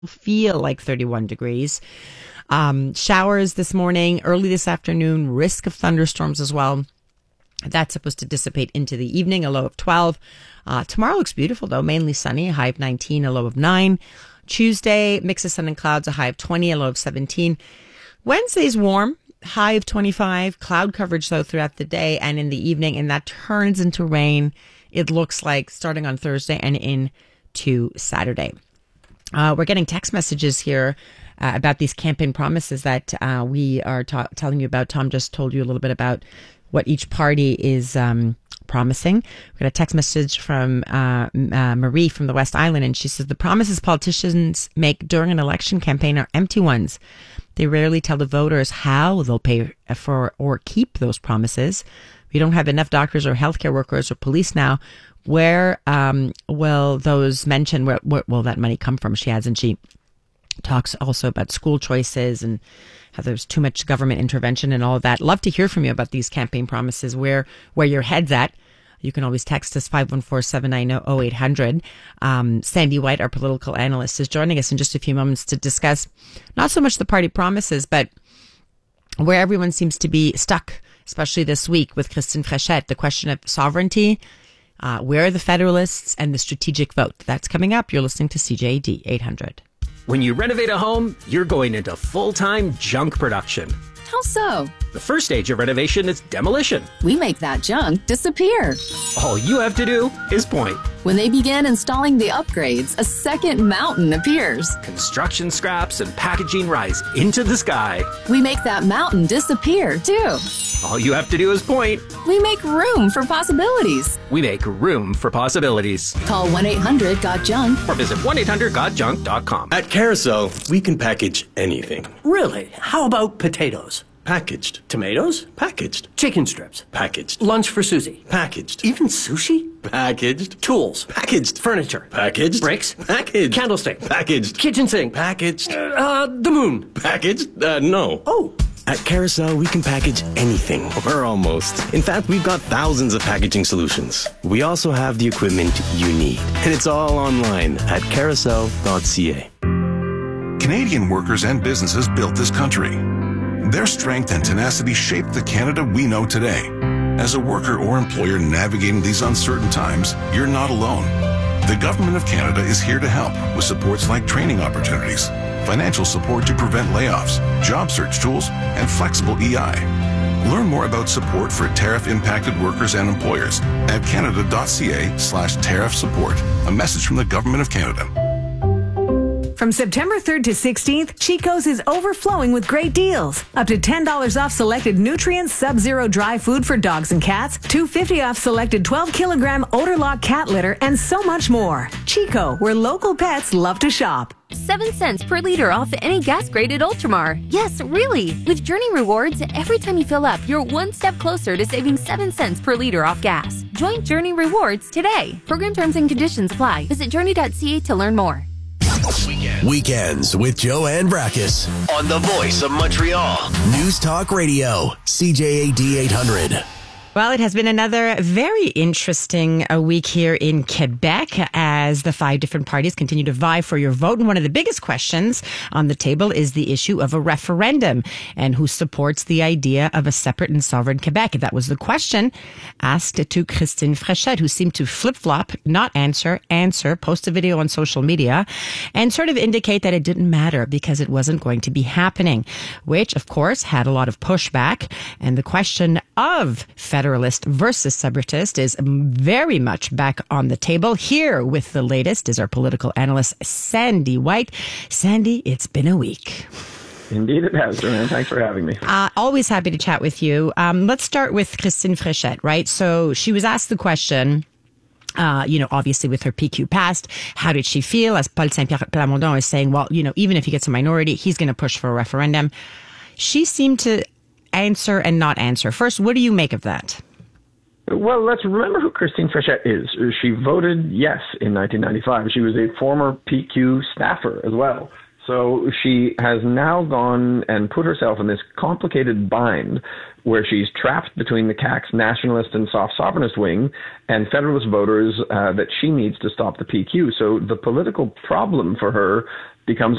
feel like 31 degrees. Showers this morning, early this afternoon, risk of thunderstorms as well. That's supposed to dissipate into the evening, a low of 12. Tomorrow looks beautiful, though, mainly sunny, a high of 19, a low of 9. Tuesday, mix of sun and clouds, a high of 20, a low of 17. Wednesday's warm, high of 25. Cloud coverage, though, throughout the day and in the evening, and that turns into rain, it looks like, starting on Thursday and into Saturday. We're getting text messages here about these campaign promises that we are telling you about. Tom just told you a little bit about what each party is promising. We got a text message from Marie from the West Island, and she says the promises politicians make during an election campaign are empty ones. They rarely tell the voters how they'll pay for or keep those promises. We don't have enough doctors or healthcare workers or police now. Where will those mention, where will that money come from? She adds, and she talks also about school choices and how there's too much government intervention and all of that. Love to hear from you about these campaign promises, where your head's at. You can always text us 514-790-0800. Sandy White, our political analyst, is joining us in just a few moments to discuss not so much the party promises, but where everyone seems to be stuck, especially this week with Christine Frechette, the question of sovereignty. Where are the Federalists and the strategic vote? That's coming up. You're listening to CJAD 800. When you renovate a home, you're going into full-time junk production. How so? The first stage of renovation is demolition. We make that junk disappear. All you have to do is point. When they begin installing the upgrades, a second mountain appears. Construction scraps and packaging rise into the sky. We make that mountain disappear, too. All you have to do is point. We make room for possibilities. We make room for possibilities. Call 1-800-GOT-JUNK or visit 1-800-GOT-JUNK.com. At Carousel, we can package anything. Really? How about potatoes? Packaged. Tomatoes? Packaged. Chicken strips? Packaged. Lunch for Susie? Packaged. Even sushi? Packaged. Tools? Packaged. Furniture? Packaged. Bricks? Packaged. Candlestick? Packaged. Kitchen sink? Packaged. The moon? Packaged? No. Oh. At Carousel, we can package anything, or almost. In fact, we've got thousands of packaging solutions. We also have the equipment you need, and it's all online at carousel.ca. Canadian workers and businesses built this country. Their strength and tenacity shaped the Canada we know today. As a worker or employer navigating these uncertain times, you're not alone. The Government of Canada is here to help with supports like training opportunities, financial support to prevent layoffs, job search tools, and flexible EI. Learn more about support for tariff-impacted workers and employers at canada.ca/tariff support. A message from the Government of Canada. From September 3rd to 16th, Chico's is overflowing with great deals. Up to $10 off selected Nutrients Sub-Zero dry food for dogs and cats, $2.50 off selected 12-kilogram Odor Lock cat litter, and so much more. Chico, where local pets love to shop. 7 cents per liter off any gas-graded Ultramar. Yes, really. With Journey Rewards, every time you fill up, you're one step closer to saving 7 cents per liter off gas. Join Journey Rewards today. Program terms and conditions apply. Visit journey.ca to learn more. Weekends with Joanne Brakis on the Voice of Montreal. News Talk Radio, CJAD 800. Well, it has been another very interesting week here in Quebec as the 5 different parties continue to vie for your vote. And one of the biggest questions on the table is the issue of a referendum and who supports the idea of a separate and sovereign Quebec. That was the question asked to Christine Frechette, who seemed to flip-flop, not answer, post a video on social media, and sort of indicate that it didn't matter because it wasn't going to be happening, which, of course, had a lot of pushback. And the question of Federalist versus Separatist is very much back on the table. Here with the latest is our political analyst, Sandy White. Sandy, it's been a week. Indeed it has, Joanne. Thanks for having me. Always happy to chat with you. Let's start with Christine Frechette, right? So she was asked the question, obviously with her PQ passed, how did she feel? As Paul Saint-Pierre Plamondon is saying, well, even if he gets a minority, he's going to push for a referendum. She seemed to answer and not answer. First, what do you make of that? Well, let's remember who Christine Frechette is. She voted yes in 1995. She was a former PQ staffer as well. So she has now gone and put herself in this complicated bind where she's trapped between the CAQ's nationalist and soft sovereignist wing and Federalist voters that she needs to stop the PQ. So the political problem for her becomes